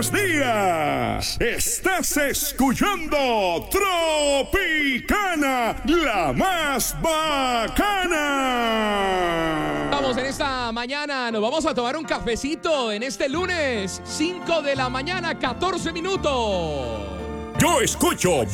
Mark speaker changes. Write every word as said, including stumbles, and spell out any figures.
Speaker 1: buenos días. Estás escuchando Tropicana, la más bacana.
Speaker 2: Vamos en esta mañana, nos vamos a tomar un cafecito en este lunes, cinco de la mañana, catorce minutos.
Speaker 1: Yo escucho